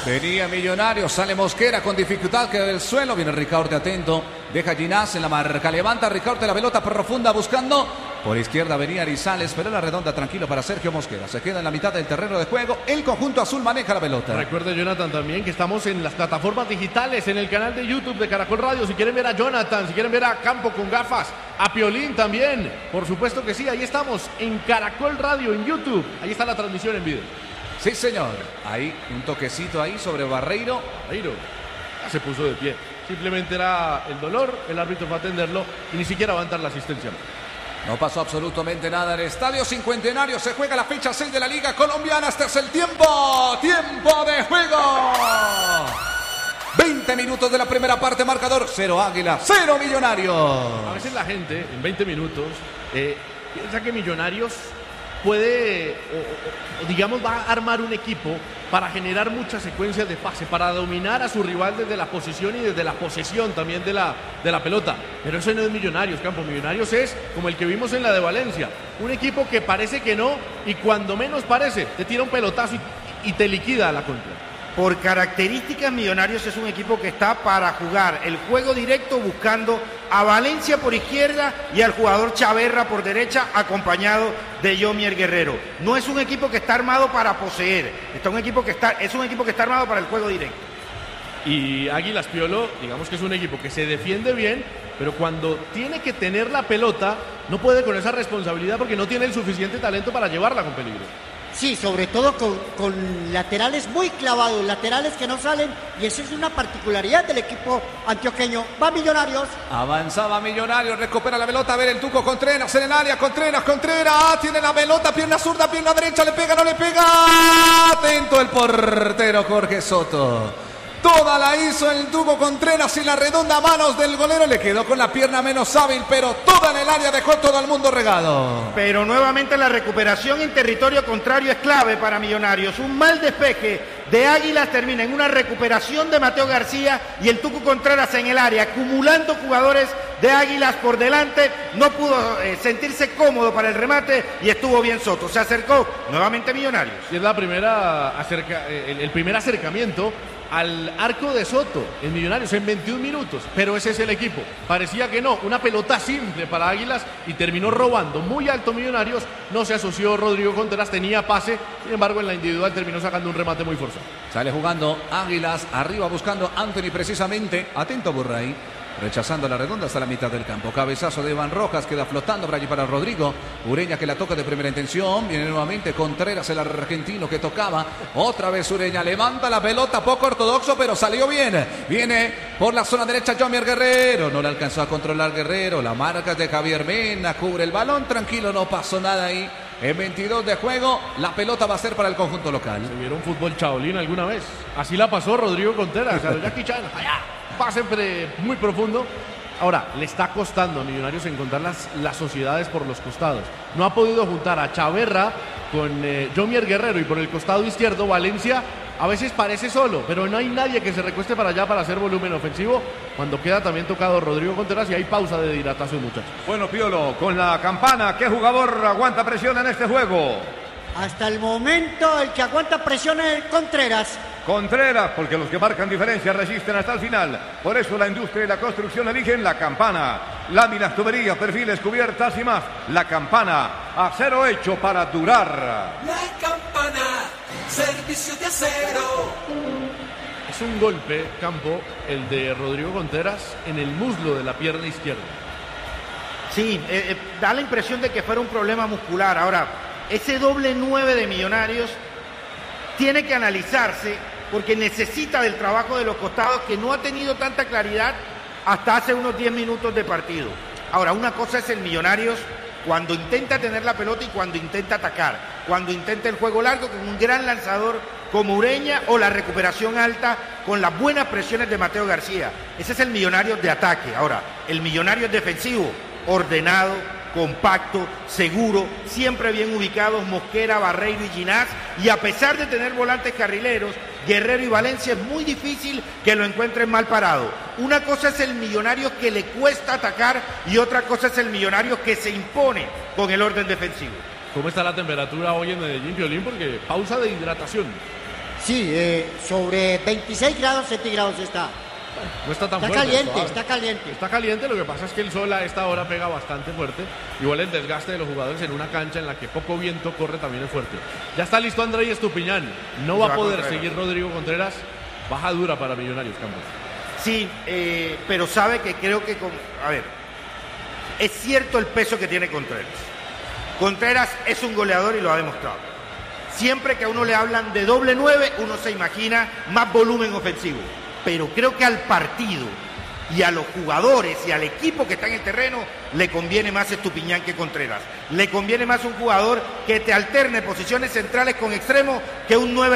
Venía Millonarios, sale Mosquera con dificultad, queda del suelo, viene Ricaurte atento, deja Ginás en la marca, levanta Ricaurte la pelota profunda buscando, por izquierda venía Arizales, pero la redonda tranquilo para Sergio Mosquera, se queda en la mitad del terreno de juego, el conjunto azul maneja la pelota. Recuerde, Jonathan, también que estamos en las plataformas digitales, en el canal de YouTube de Caracol Radio, si quieren ver a Jonathan, si quieren ver a Campo con gafas, a Piolín también, por supuesto que sí, ahí estamos en Caracol Radio, en YouTube, ahí está la transmisión en video. Sí, señor. Ahí, un toquecito ahí sobre Barreiro. Barreiro ya se puso de pie. Simplemente era el dolor, el árbitro fue a atenderlo y ni siquiera va a dar la asistencia. No pasó absolutamente nada en el Estadio Cincuentenario. Se juega la fecha 6 de la Liga Colombiana. Este es el tiempo. ¡Tiempo de juego! 20 minutos de la primera parte. Marcador 0 Águila, 0 Millonarios. A veces la gente en 20 minutos piensa que Millonarios puede, o digamos, va a armar un equipo para generar muchas secuencias de pase, para dominar a su rival desde la posición y desde la posesión también de la pelota. Pero eso no es Millonarios, Campo. Millonarios es como el que vimos en la de Valencia. Un equipo que parece que no, y cuando menos parece, te tira un pelotazo y te liquida a la contra. Por características, Millonarios es un equipo que está para jugar el juego directo buscando a Valencia por izquierda y al jugador Chaverra por derecha, acompañado de Yomier Guerrero. No es un equipo que está armado para poseer, es un equipo que está armado para el juego directo. Y Águilas, Piolo, digamos que es un equipo que se defiende bien, pero cuando tiene que tener la pelota, no puede con esa responsabilidad porque no tiene el suficiente talento para llevarla con peligro. Sí, sobre todo con laterales muy clavados, laterales que no salen, y eso es una particularidad del equipo antioqueño. Va Millonarios. Avanzaba Millonarios, recupera la pelota, a ver el Tuco Contreras en el área, Contreras, tiene la pelota, pierna zurda, pierna derecha, le pega, no le pega. Atento el portero Jorge Soto. Toda la hizo el Tuco Contreras y la redonda a manos del golero le quedó con la pierna menos hábil, pero toda en el área dejó todo el mundo regado. Pero nuevamente la recuperación en territorio contrario es clave para Millonarios. Un mal despeje de Águilas termina en una recuperación de Mateo García y el Tuco Contreras en el área, acumulando jugadores de Águilas por delante. No pudo sentirse cómodo para el remate y estuvo bien Soto. Se acercó nuevamente Millonarios. Y es la primera el primer acercamiento al arco de Soto en Millonarios en 21 minutos, pero ese es el equipo. Parecía que no, una pelota simple para Águilas y terminó robando muy alto Millonarios. No se asoció Rodrigo Contreras, tenía pase, sin embargo en la individual terminó sacando un remate muy forzado. Sale jugando Águilas, arriba buscando Anthony precisamente, atento Burray. Rechazando la redonda hasta la mitad del campo. Cabezazo de Iván Rojas, queda flotando por allí para Rodrigo. Ureña que la toca de primera intención. Viene nuevamente Contreras, el argentino que tocaba. Otra vez Ureña, levanta la pelota, poco ortodoxo, pero salió bien. Viene por la zona derecha Yomier Guerrero. No le alcanzó a controlar Guerrero. La marca de Javier Mena, cubre el balón. Tranquilo, no pasó nada ahí. En 22 de juego, la pelota va a ser para el conjunto local. ¿Se vieron fútbol chaolín alguna vez? Así la pasó Rodrigo Contreras, a los Jackie Chan. Allá. Pase muy profundo. Ahora, le está costando a Millonarios encontrar las sociedades por los costados. No ha podido juntar a Chaverra con Yomier Guerrero y por el costado izquierdo Valencia. A veces parece solo, pero no hay nadie que se recueste para allá para hacer volumen ofensivo. Cuando queda también tocado Rodrigo Contreras y hay pausa de hidratación, muchachos. Bueno, Piolo, con la campana, ¿qué jugador aguanta presión en este juego? Hasta el momento el que aguanta presión es Contreras. Contreras, porque los que marcan diferencia resisten hasta el final. Por eso la industria y la construcción eligen la campana. Láminas, tuberías, perfiles, cubiertas y más. La campana, acero hecho para durar. La campana, servicio de acero. Es un golpe, Campo, el de Rodrigo Contreras en el muslo de la pierna izquierda. Sí, da la impresión de que fuera un problema muscular. Ahora, ese doble 9 de Millonarios tiene que analizarse porque necesita del trabajo de los costados que no ha tenido tanta claridad hasta hace unos 10 minutos de partido. Ahora, una cosa es el Millonarios cuando intenta tener la pelota y cuando intenta atacar, cuando intenta el juego largo con un gran lanzador como Ureña o la recuperación alta con las buenas presiones de Mateo García. Ese es el Millonarios de ataque. Ahora, el Millonarios defensivo, ordenado, compacto, seguro, siempre bien ubicados Mosquera, Barreiro y Ginás, y a pesar de tener volantes carrileros, Guerrero y Valencia, es muy difícil que lo encuentren mal parado. Una cosa es el Millonarios que le cuesta atacar y otra cosa es el Millonarios que se impone con el orden defensivo. ¿Cómo está la temperatura hoy en Medellín, Piolín? Porque pausa de hidratación. Sí, sobre 26 grados centígrados está. No está tan Está fuerte. caliente, suave. está caliente. Está caliente, lo que pasa es que el sol a esta hora pega bastante fuerte. Igual el desgaste de los jugadores en una cancha en la que poco viento corre también es fuerte. Ya está listo Andrés Estupiñán. No va a poder seguir Rodrigo Contreras. Baja dura para Millonarios, Campos. Sí, pero sabe que creo que... A ver, es cierto el peso que tiene Contreras. Contreras es un goleador y lo ha demostrado. Siempre que a uno le hablan de doble 9, uno se imagina más volumen ofensivo. Pero creo que al partido y a los jugadores y al equipo que está en el terreno le conviene más Estupiñán que Contreras. Le conviene más un jugador que te alterne posiciones centrales con extremo que un 9